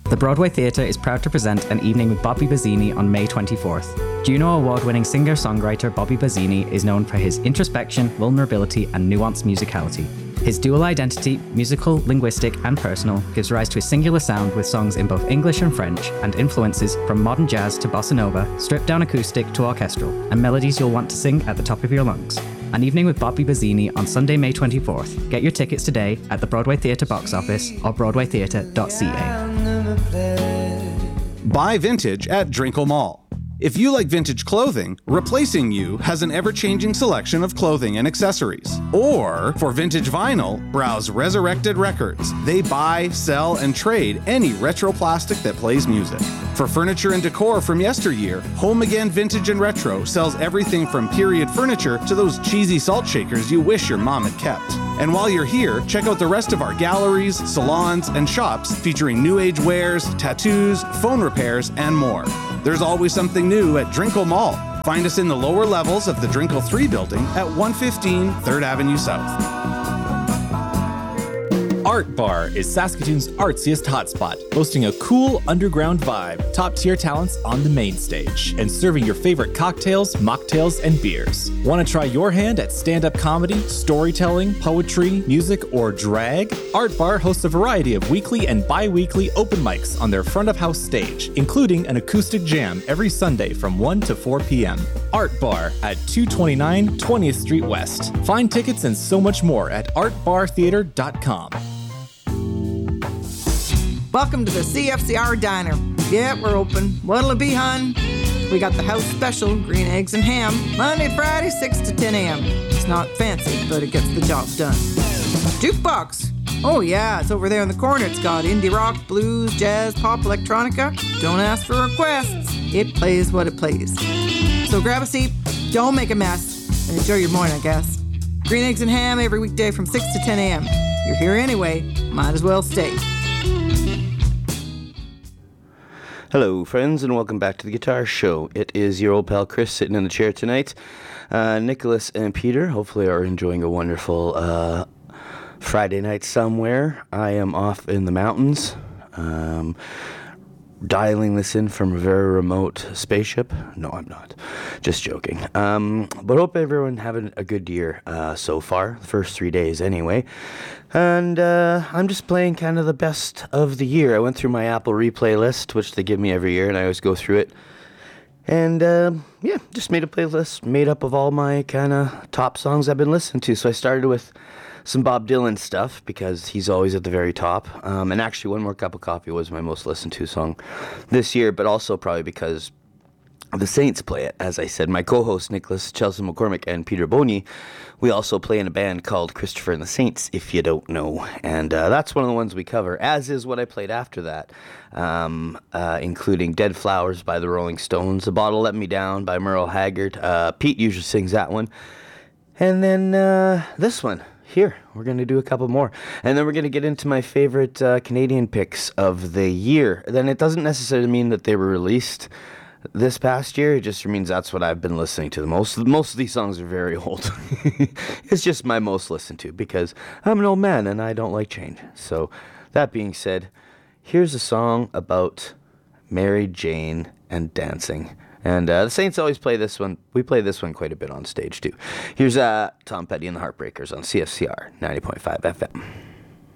The Broadway Theatre is proud to present an evening with Bobby Bazzini on May 24th. Juno Award-winning singer-songwriter Bobby Bazzini is known for his introspection, vulnerability, and nuanced musicality. His dual identity, musical, linguistic, and personal, gives rise to a singular sound with songs in both English and French, and influences from modern jazz to bossa nova, stripped-down acoustic to orchestral, and melodies you'll want to sing at the top of your lungs. An evening with Bobby Bazzini on Sunday, May 24th. Get your tickets today at the Broadway Theatre box office or broadwaytheatre.ca. Buy vintage at Drinkle Mall. If you like vintage clothing, Replacing You has an ever-changing selection of clothing and accessories. Or, for vintage vinyl, browse Resurrected Records. They buy, sell, and trade any retro plastic that plays music. For furniture and decor from yesteryear, Home Again Vintage and Retro sells everything from period furniture to those cheesy salt shakers you wish your mom had kept. And while you're here, check out the rest of our galleries, salons, and shops featuring new age wares, tattoos, phone repairs, and more. There's always something new at Drinkle Mall. Find us in the lower levels of the Drinkle 3 building at 115 3rd Avenue South. Art Bar is Saskatoon's artsiest hotspot, boasting a cool underground vibe, top-tier talents on the main stage, and serving your favorite cocktails, mocktails, and beers. Want to try your hand at stand-up comedy, storytelling, poetry, music, or drag? Art Bar hosts a variety of weekly and bi-weekly open mics on their front-of-house stage, including an acoustic jam every Sunday from 1 to 4 p.m. Art Bar at 229 20th Street West. Find tickets and so much more at artbartheater.com. Welcome to the CFCR Diner. Yeah, we're open. What'll it be, hun? We got the house special, green eggs and ham, Monday to Friday, 6 to 10 a.m. It's not fancy, but it gets the job done. Jukebox. Oh yeah, it's over there in the corner. It's got indie rock, blues, jazz, pop, electronica. Don't ask for requests. It plays what it plays. So grab a seat, don't make a mess, and enjoy your morning, I guess. Green eggs and ham every weekday from 6 to 10 a.m. You're here anyway, might as well stay. Hello, friends, and welcome back to the Guitar Show. It is your old pal Chris sitting in the chair tonight. Nicholas and Peter hopefully are enjoying a wonderful Friday night somewhere. I am off in the mountains, dialing this in from a very remote spaceship. No, I'm not. Just joking. But hope everyone having a good year so far, the first 3 days anyway. And I'm just playing kind of the best of the year. I went through my Apple Replay list, which they give me every year, and I always go through it. And just made a playlist made up of all my kind of top songs I've been listening to. So I started with some Bob Dylan stuff because he's always at the very top. And actually, One More Cup of Coffee was my most listened to song this year, but also probably because the Saints play it. As I said, my co-hosts Nicholas Chelsea McCormick and Peter Boney, we also play in a band called Christopher and the Saints, if you don't know. And that's one of the ones we cover, as is what I played after that, including Dead Flowers by the Rolling Stones, A Bottle Let Me Down by Merle Haggard. Pete usually sings that one. And then this one. Here, we're going to do a couple more. And then we're going to get into my favorite Canadian picks of the year. Then it doesn't necessarily mean that they were released this past year. It just means that's what I've been listening to the most. Most of these songs are very old. It's just my most listened to because I'm an old man and I don't like change. So that being said, here's a song about Mary Jane and dancing. And the Saints always play this one. We play this one quite a bit on stage too. Here's Tom Petty and the Heartbreakers on CFCR 90.5 FM.